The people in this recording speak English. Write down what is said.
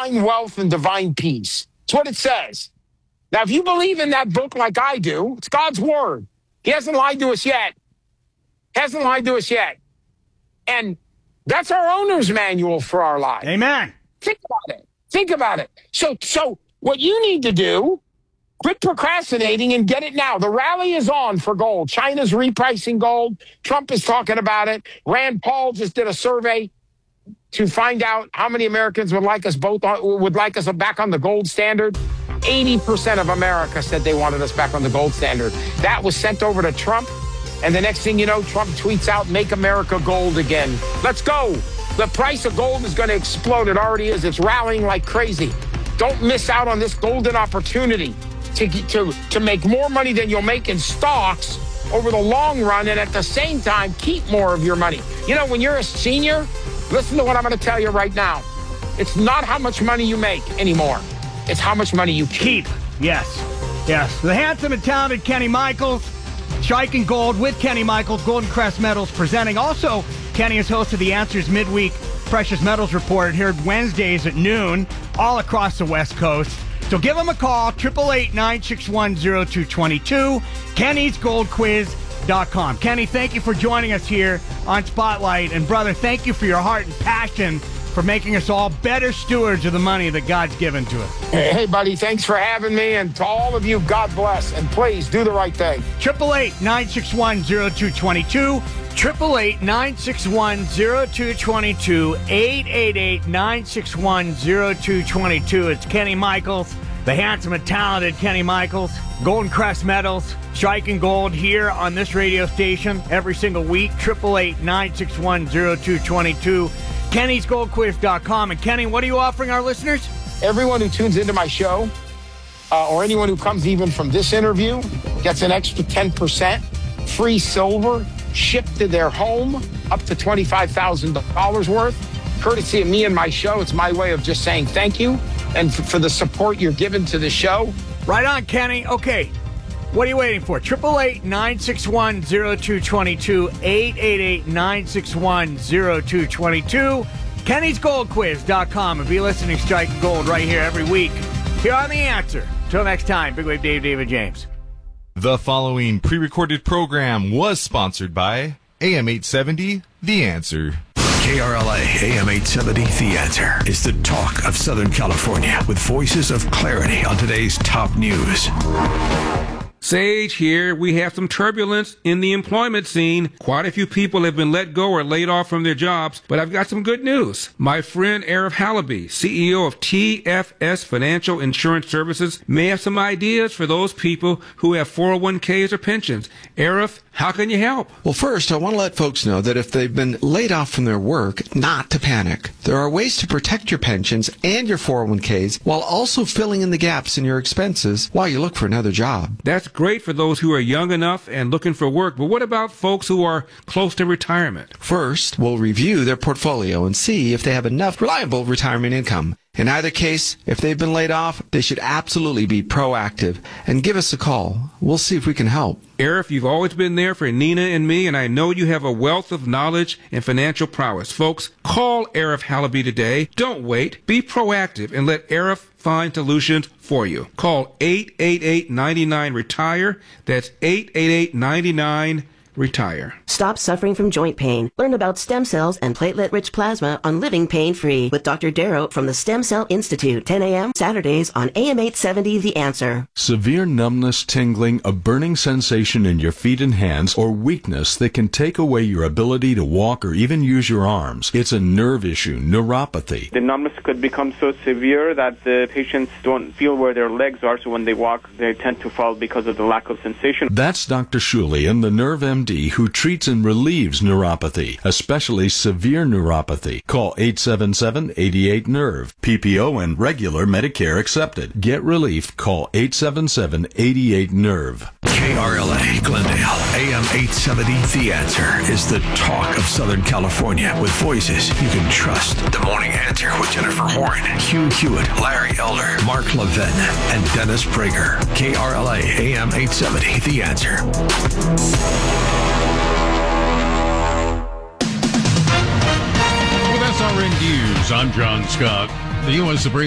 divine wealth and divine peace. That's what it says. Now, if you believe in that book like I do, it's God's word. He hasn't lied to us yet. And that's our owner's manual for our lives. Amen. Think about it. So what you need to do, quit procrastinating and get it now. The rally is on for gold. China's repricing gold. Trump is talking about it. Rand Paul just did a survey to find out how many Americans would like us back on the gold standard. 80% of America said they wanted us back on the gold standard. That was sent over to Trump. And the next thing you know, Trump tweets out, "Make America gold again." Let's go. The price of gold is going to explode. It already is. It's rallying like crazy. Don't miss out on this golden opportunity to make more money than you'll make in stocks over the long run, and at the same time, keep more of your money. You know, when you're a senior, listen to what I'm going to tell you right now. It's not how much money you make anymore. It's how much money you keep. Yes. The handsome and talented Kenny Michaels, striking gold with Kenny Michaels, Golden Crest Metals presenting. Also, Kenny is host of the Answers Midweek Precious Metals Report here Wednesdays at noon all across the West Coast. So give him a call, 888-961-0222, kennysgoldquiz.com. Kenny, thank you for joining us here on Spotlight. And, brother, thank you for your heart and passion for making us all better stewards of the money that God's given to us. Hey, buddy, thanks for having me. And to all of you, God bless. And please do the right thing. 888-961-0222. 888-961-0222. 888-961-0222. It's Kenny Michaels, the handsome and talented Kenny Michaels. Golden Crest Metals, striking gold here on this radio station every single week. 888-961-0222. Kenny'sGoldQuiz.com. And Kenny, what are you offering our listeners? Everyone who tunes into my show, or anyone who comes even from this interview, gets an extra 10% free silver shipped to their home, up to $25,000 worth, courtesy of me and my show. It's my way of just saying thank you and for the support you're giving to the show. Right on, Kenny. Okay. What are you waiting for? 888-961-0222. 888-961-0222. Kenny'sGoldQuiz.com. And be listening to Strike Gold right here every week. Here on The Answer. Till next time, Big Wave David James. The following pre-recorded program was sponsored by AM 870, The Answer. KRLA AM 870, The Answer is the talk of Southern California with voices of clarity on today's top news. Sage here. We have some turbulence in the employment scene. Quite a few people have been let go or laid off from their jobs, but I've got some good news. My friend Arif Halaby, CEO of TFS Financial Insurance Services, may have some ideas for those people who have 401ks or pensions. Arif, how can you help? Well, first, I want to let folks know that if they've been laid off from their work, not to panic. There are ways to protect your pensions and your 401ks while also filling in the gaps in your expenses while you look for another job. That's great for those who are young enough and looking for work, but what about folks who are close to retirement? First, we'll review their portfolio and see if they have enough reliable retirement income. In either case, if they've been laid off, they should absolutely be proactive and give us a call. We'll see if we can help. Arif, you've always been there for Nina and me, and I know you have a wealth of knowledge and financial prowess. Folks, call Arif Halaby today. Don't wait. Be proactive and let Arif find solutions for you. Call 888-99-RETIRE. That's 888-99-RETIRE. Stop suffering from joint pain. Learn about stem cells and platelet-rich plasma on Living Pain-Free with Dr. Darrow from the Stem Cell Institute. 10 a.m. Saturdays on AM 870 The Answer. Severe numbness, tingling, a burning sensation in your feet and hands, or weakness that can take away your ability to walk or even use your arms. It's a nerve issue, neuropathy. The numbness could become so severe that the patients don't feel where their legs are, so when they walk, they tend to fall because of the lack of sensation. That's Dr. Shulian, the Nerve MD, who treats and relieves neuropathy, especially severe neuropathy. Call 877-88-NERVE. PPO and regular Medicare accepted. Get relief. Call 877-88-NERVE. KRLA Glendale, AM 870, The Answer is the talk of Southern California with voices you can trust. The Morning Answer with Jennifer Horn, Hugh Hewitt, Larry Elder, Mark Levin, and Dennis Prager. KRLA AM 870, The Answer. With SRN News, I'm John Scott. The U.S. Supreme